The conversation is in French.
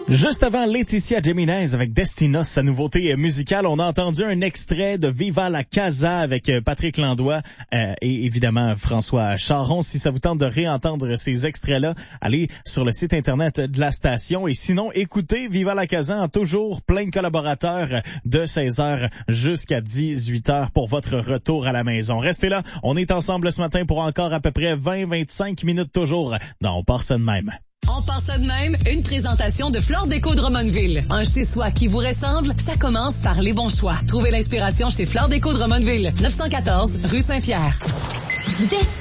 Juste avant Laetitia Jiménez avec Destinos, sa nouveauté musicale, on a entendu un extrait de Viva la Casa avec Patrick Landois et évidemment François Charon. Si ça vous tente de réentendre ces extraits-là, allez sur le site internet de la station et sinon écoutez Viva la Casa en toujours plein de collaborateurs de 16h jusqu'à 18h pour votre retour à la maison. Restez là, on est ensemble ce matin pour encore à peu près 20-25 minutes toujours dans On part ça de même. On part ça de même, une présentation de Flore Déco de Drummondville. Un chez-soi qui vous ressemble, ça commence par les bons choix. Trouvez l'inspiration chez Flore Déco de Drummondville, 914 rue Saint-Pierre.